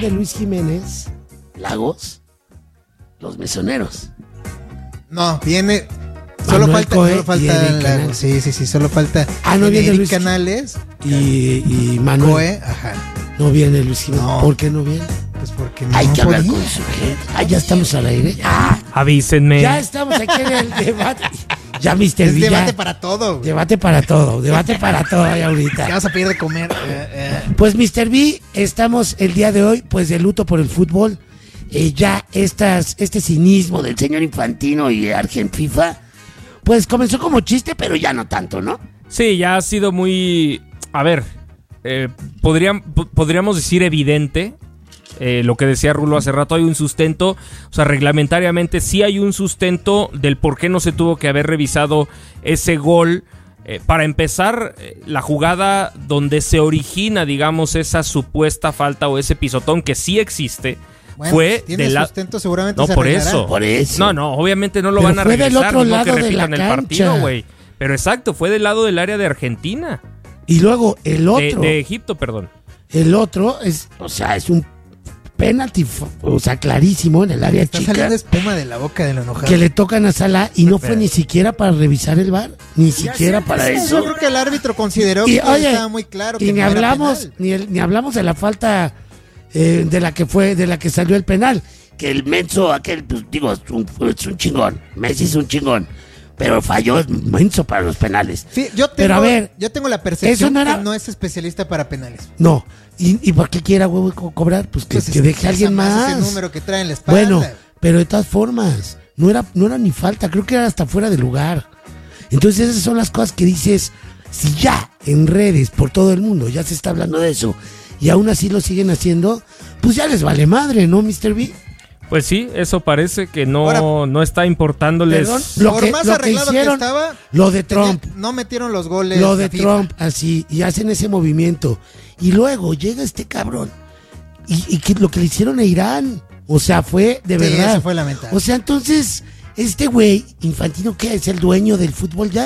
de Luis Jiménez, Lagos, los Mesoneros. No, viene. Solo falta. Sí, solo falta. No viene Eric Luis Canales y Manuel. Coe, ajá. No viene Luis Jiménez. No. ¿Por qué no viene? Pues porque no. Hay que hablar podía. con su gente. Ya estamos al aire. Avísenme. Ya estamos aquí en el debate. Ya, Mr. Es Villa. debate para todo. Güey. Debate para todo ahí ahorita. Ya vas a pedir de comer. Pues Mr. B, estamos el día de hoy pues de luto por el fútbol. Ya este cinismo del señor Infantino y Argenfifa pues comenzó como chiste, pero ya no tanto, ¿no? Sí, ya ha sido muy... A ver, podríamos decir evidente. Lo que decía Rulo hace rato, hay un sustento, o sea, reglamentariamente sí hay un sustento del por qué no se tuvo que haber revisado ese gol. Para empezar, la jugada donde se origina, digamos, esa supuesta falta o ese pisotón que sí existe, bueno, fue tiene de sustento, seguramente no, se por arreglará. eso. No, obviamente no lo Pero van a fue del regresar, otro ni modo que lado de repitan la el cancha. partido, güey. Pero exacto, fue del lado del área de Argentina. Y luego el otro. De Egipto, perdón. El otro es un penalti, clarísimo en el área Está chica. saliendo espuma de la boca de lo enojado. Que le tocan a Salah y no fue ni siquiera para revisar el VAR, ni siquiera para eso. Yo creo que el árbitro consideró Y, que oye, estaba muy claro que y ni no era hablamos penal. ni hablamos de la falta de la que salió el penal, que el menso aquel, pues, digo, es un chingón. Messi es un chingón, pero falló, es menso para los penales. Sí, yo tengo la percepción eso no era- que no es especialista para penales. No, y ¿por qué quiera huevo cobrar? Pues que, Pues que deje a alguien más. Ese número que trae en la espalda. Bueno, pero de todas formas, no era ni falta, creo que era hasta fuera de lugar. Entonces esas son las cosas que dices, si ya en redes por todo el mundo ya se está hablando de eso y aún así lo siguen haciendo, pues ya les vale madre, ¿no, Mr. B? Pues sí, eso parece que no, Ahora, no está importándoles. Perdón, por más arreglado que estaba, lo de Trump. no metieron los goles. Lo de la FIFA. Trump, así, y hacen ese movimiento. Y luego llega este cabrón. Y que lo que le hicieron a Irán, o sea, fue de Sí, verdad. eso fue lamentable. O sea, entonces, este güey, Infantino, ¿qué? ¿Es el dueño del fútbol ya?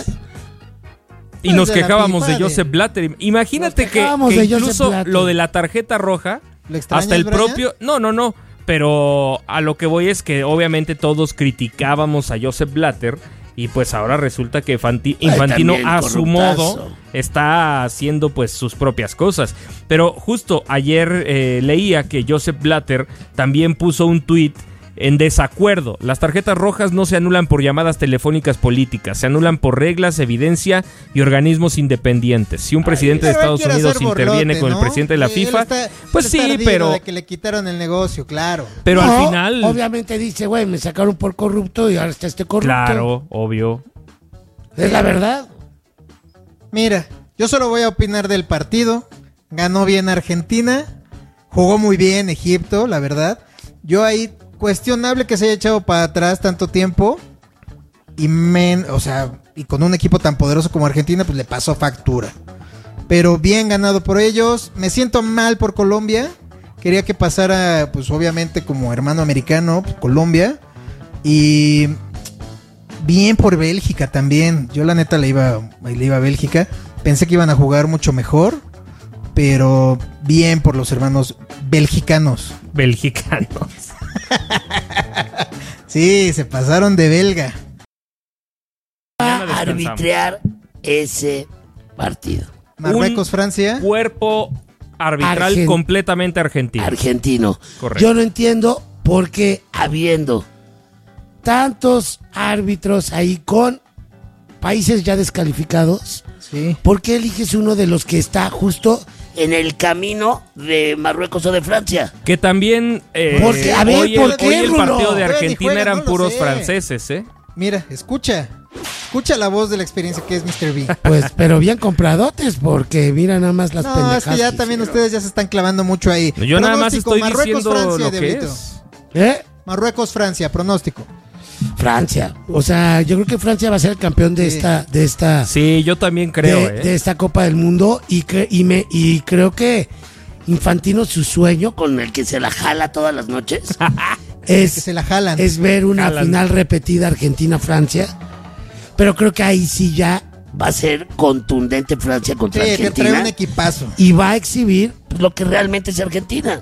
Y nos de la quejábamos de FIFA, Joseph Blatter. Imagínate Nos que quejábamos de Joseph incluso Blatter. lo de la tarjeta roja, ¿Lo extrañas, hasta el Brian? propio... No. Pero a lo que voy es que obviamente todos criticábamos a Joseph Blatter y pues ahora resulta que Infantino también a su corruptazo. modo está haciendo pues sus propias cosas. Pero justo ayer leía que Joseph Blatter también puso un tuit en desacuerdo. Las tarjetas rojas no se anulan por llamadas telefónicas políticas, se anulan por reglas, evidencia y organismos independientes. Si un presidente de Pero él Estados quiere Unidos hacer interviene borlote, con ¿no? el presidente de la Sí, él FIFA, está- pues él sí, está ardido pero... de que le quitaron el negocio, claro. Pero No, al final... obviamente dice, güey, me sacaron por corrupto y ahora está este corrupto. Claro, obvio. Es la verdad. Mira, yo solo voy a opinar del partido. Ganó bien Argentina. Jugó muy bien Egipto, la verdad. Yo ahí, cuestionable que se haya echado para atrás tanto tiempo. Y con un equipo tan poderoso como Argentina, pues le pasó factura. Pero bien ganado por ellos. Me siento mal por Colombia. Quería que pasara, pues obviamente como hermano americano, pues, Colombia. Y bien por Bélgica también. Yo la neta le iba a Bélgica. Pensé que iban a jugar mucho mejor. Pero bien por los hermanos belgicanos. Belgicanos. Sí, se pasaron de belga. Mañana Va a descansamos. arbitrar ese partido. Marruecos, Francia. Cuerpo arbitral completamente argentino. Argentino. Correcto. Yo no entiendo por qué, habiendo tantos árbitros ahí con países ya descalificados, Sí. ¿por qué eliges uno de los que está justo en el camino de Marruecos o de Francia? Que también Porque, a ver, hoy, ¿por qué, hoy el Rulo? partido de Juegan y Argentina juegan, eran no lo puros sé. franceses, ¿eh? Mira, escucha la voz de la experiencia que es Mr. B. Pues, pero bien compradotes, porque mira nada más las No, pendejadas. es que ya también hicieron. ustedes ya se están clavando mucho ahí. Yo nada más Pronóstico, estoy Marruecos, diciendo Francia, lo que Diablito. es. ¿Eh? Marruecos, Francia, pronóstico. Francia. O sea, yo creo que Francia va a ser el campeón de Sí. esta Sí, yo también creo, de esta Copa del Mundo y creo que Infantino, su sueño con el que se la jala todas las noches Que se la jalan. es ver una Jalan. final repetida Argentina-Francia, pero creo que ahí sí ya va a ser contundente Francia contra Sí, que trae un Argentina equipazo. y va a exhibir lo que realmente es Argentina.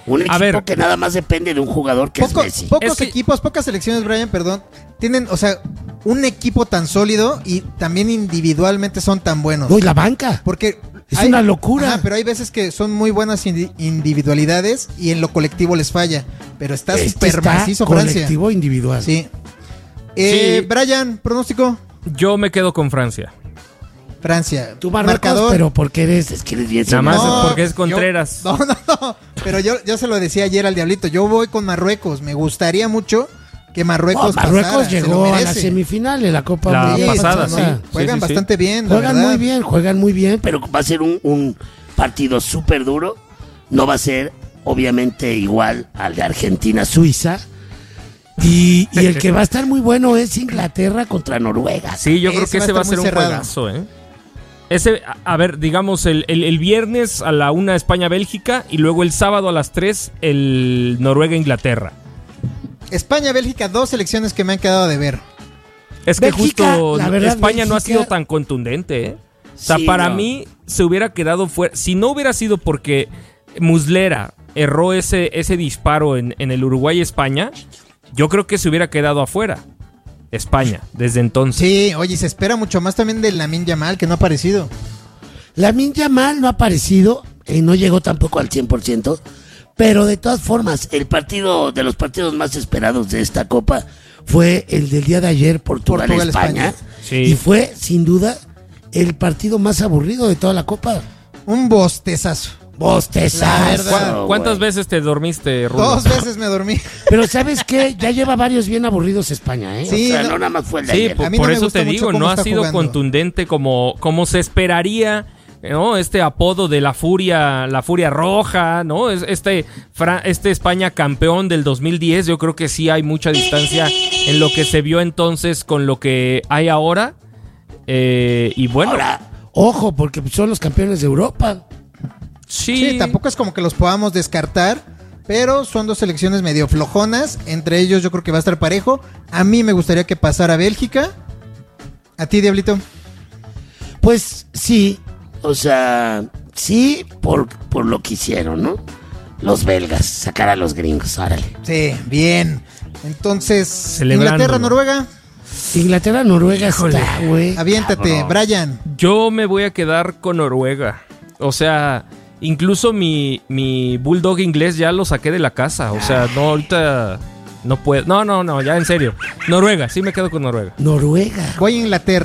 Un equipo ver, que nada más depende de un jugador que es Messi. Pocos Es que- equipos, pocas selecciones, Brian, perdón, tienen, o sea, un equipo tan sólido y también individualmente son tan buenos. No, y la banca. Porque Es una locura. Ajá, pero hay veces que son muy buenas individualidades y en lo colectivo les falla. Pero está súper macizo Francia. colectivo individual. Sí. Sí. Brian, pronóstico. Yo me quedo con Francia. Francia. Tú Marruecos, pero porque es que eres bien Nada más señor. porque es Contreras. No. Pero yo se lo decía ayer al Diablito. Yo voy con Marruecos. Me gustaría mucho que Marruecos Marruecos pasara, se lo llegó a la merece. semifinal de la Copa La Mundial pasada, pasada. sí. Juegan bastante bien, la Juegan verdad. juegan muy bien, pero va a ser un partido súper duro. No va a ser, obviamente, igual al de Argentina-Suiza. Y el que va a estar muy bueno es Inglaterra contra Noruega. Sí, yo creo que ese va a ser muy un cerrado. juegazo, ¿eh? Ese, a ver, digamos, el viernes a la 1 España-Bélgica y luego el sábado a las 3 el Noruega-Inglaterra. España-Bélgica, 2 selecciones que me han quedado de ver. Es que Bélgica, justo la verdad, España no ha Bélgica- sido tan contundente, ¿eh? O sea, Sí, para no. mí se hubiera quedado fuera. Si no hubiera sido porque Muslera erró ese disparo en el Uruguay-España, yo creo que se hubiera quedado afuera. España, desde entonces. Sí, oye, se espera mucho más también del Lamine Yamal, que no ha aparecido. Lamine Yamal no ha aparecido, no llegó tampoco al 100%, pero de todas formas, el partido de los partidos más esperados de esta Copa fue el del día de ayer, Portugal-España, Sí. y fue, sin duda, el partido más aburrido de toda la Copa. Un bostezazo. Bostezazo. La verdad. ¿Cuántas güey. veces te dormiste, Rulo? 2 veces me dormí. Pero ¿sabes qué? Ya lleva varios bien aburridos España, ¿eh? Sí, o sea, no- no nada más fue el de Sí, ayer. A mí por no me eso gusta te mucho digo, cómo no ha está sido jugando. contundente como se esperaría, ¿no? Este apodo de la furia roja, ¿no? Este España campeón del 2010, yo creo que sí hay mucha distancia en lo que se vio entonces con lo que hay ahora. Y bueno, Ahora, ojo, porque son los campeones de Europa. Sí, tampoco es como que los podamos descartar, pero son 2 selecciones medio flojonas. Entre ellos yo creo que va a estar parejo. A mí me gustaría que pasara Bélgica. ¿A ti, Diablito? Pues sí, o sea, sí por lo que hicieron, ¿no? Los belgas, sacar a los gringos, árale. Sí, bien. Entonces, Celebrándolo. Inglaterra, Noruega. Inglaterra, Noruega está, güey. Aviéntate, Cabrón. Brian. yo me voy a quedar con Noruega. O sea, incluso mi bulldog inglés ya lo saqué de la casa. O sea, no, ahorita no puedo. No, ya en serio. Noruega, sí me quedo con Noruega. Noruega. Voy a Inglaterra.